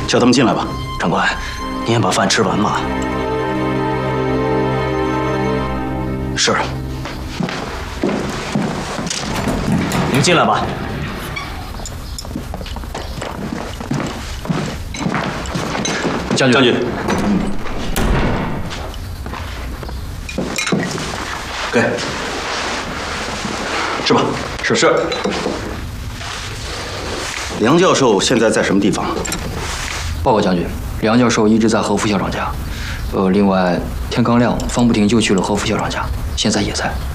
叫他们进来吧。 长官，您先把饭吃完嘛。是。您进来吧。将军。 给。吃吧。是。梁教授现在在什么地方？ 报告将军，梁教授一直在何副校长家。另外天刚亮，方不停就去了何副校长家，现在也在。